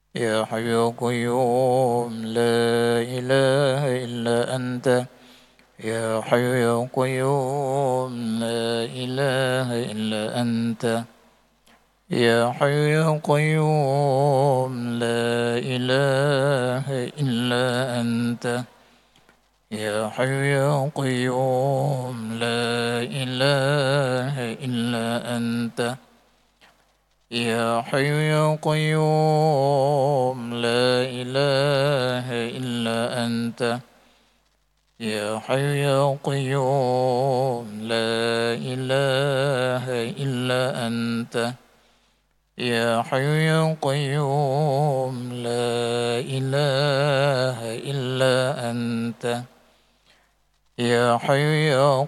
يا حي يا قيوم لا إله إلا أنت. يا حي يا قيوم لا إله إلا أنت. يا حي يا قيوم لا إله إلا أنت. يا حي يا قيوم لا إله إلا أنت. يا حي يا قيوم لا إله إلا أنت. يا حي يا قيوم لا إله إلا أنت. يا حي يا قيوم لا إله إلا أنت. يا حي يا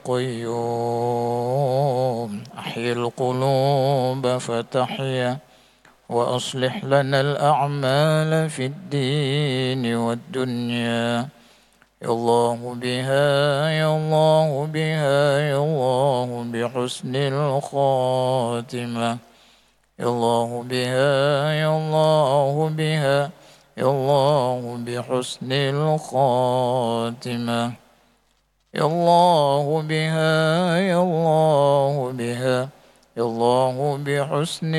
قيوم أحيي القلوب فتحيا وأصلح لنا الأعمال في الدين والدنيا. يا الله بها يا الله بها يا الله بحسن الخاتمة. يا الله بها يا الله بها يا الله بحسن الخاتمة. يا الله بها يا الله بها يا الله بحسن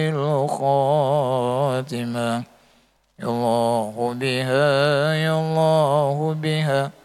الخاتمة. يا الله بها يا الله بها